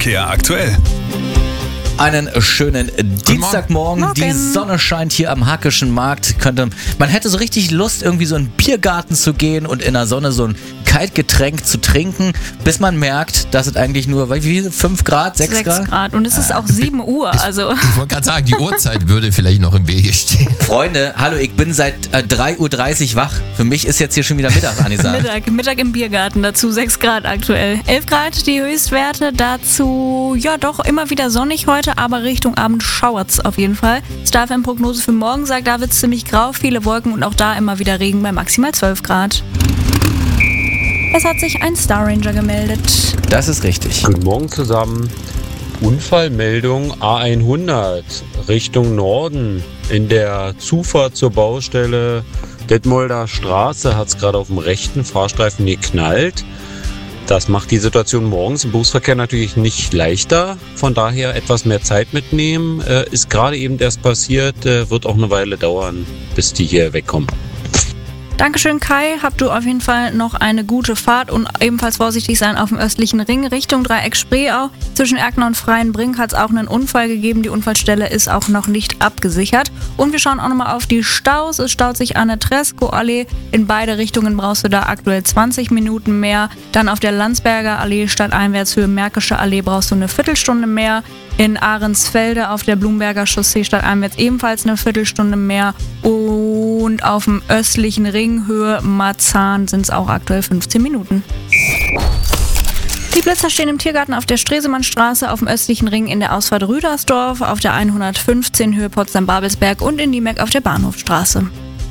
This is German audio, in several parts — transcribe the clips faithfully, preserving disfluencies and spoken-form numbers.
Verkehr aktuell. Einen schönen Dienstagmorgen. Morgen. Die Sonne scheint hier am Hackischen Markt. Könnte, man hätte so richtig Lust, irgendwie so in einen Biergarten zu gehen und in der Sonne so ein Kaltgetränk zu trinken, bis man merkt, dass es eigentlich nur, wie viel, fünf Grad, sechs Grad? Grad. Und es ist auch sieben Uhr. Also. Ich wollte gerade sagen, die Uhrzeit würde vielleicht noch im Wege stehen. Freunde, hallo, ich bin seit äh, drei Uhr dreißig wach. Für mich ist jetzt hier schon wieder Mittag angesagt. Mittag, Mittag im Biergarten, dazu sechs Grad aktuell. elf Grad die Höchstwerte, dazu ja doch immer wieder sonnig heute, aber Richtung Abend schauert's auf jeden Fall. Star F M-Prognose für morgen sagt, da wird's ziemlich grau, viele Wolken und auch da immer wieder Regen bei maximal zwölf Grad. Es hat sich ein Star Ranger gemeldet. Das ist richtig. Guten Morgen zusammen. Unfallmeldung A hundert Richtung Norden. In der Zufahrt zur Baustelle Detmolder Straße hat es gerade auf dem rechten Fahrstreifen geknallt. Das macht die Situation morgens im Berufsverkehr natürlich nicht leichter. Von daher etwas mehr Zeit mitnehmen. Äh, ist gerade eben erst passiert, äh, wird auch eine Weile dauern, bis die hier wegkommen. Dankeschön, Kai. Habt du auf jeden Fall noch eine gute Fahrt und ebenfalls vorsichtig sein auf dem östlichen Ring Richtung Dreieck Spreeau. Zwischen Erkner und Freienbrink hat es auch einen Unfall gegeben. Die Unfallstelle ist auch noch nicht abgesichert. Und wir schauen auch nochmal auf die Staus. Es staut sich an der Tresco-Allee. In beide Richtungen brauchst du da aktuell zwanzig Minuten mehr. Dann auf der Landsberger Allee stadteinwärtshöhe Märkische Allee brauchst du eine Viertelstunde mehr. In Ahrensfelde auf der Blumberger Chaussee stadteinwärts ebenfalls eine Viertelstunde mehr. Und auf dem östlichen Ring Höhe Marzahn sind es auch aktuell fünfzehn Minuten. Die Blitzer stehen im Tiergarten auf der Stresemannstraße, auf dem östlichen Ring in der Ausfahrt Rüdersdorf, auf der hundertfünfzehn Höhe Potsdam-Babelsberg und in Diemek auf der Bahnhofstraße.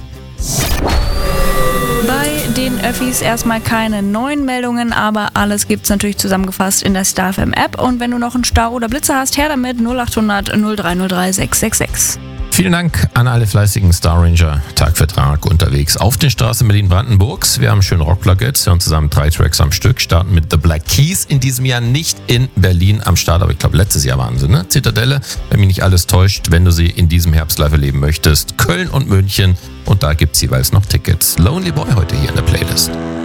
Bei den Öffis erstmal keine neuen Meldungen, aber alles gibt's natürlich zusammengefasst in der Star F M App. Und wenn du noch einen Stau oder Blitzer hast, her damit null acht hundert null drei null drei sechs sechs sechs. Vielen Dank an alle fleißigen Star Ranger Tag für Tag unterwegs auf den Straßen Berlin-Brandenburgs. Wir haben schön Rockplakettes, hören zusammen drei Tracks am Stück, starten mit The Black Keys. In diesem Jahr nicht in Berlin am Start, aber ich glaube letztes Jahr waren sie, ne? Zitadelle, wenn mich nicht alles täuscht, wenn du sie in diesem Herbst live erleben möchtest. Köln und München und da gibt's jeweils noch Tickets. Lonely Boy heute hier in der Playlist.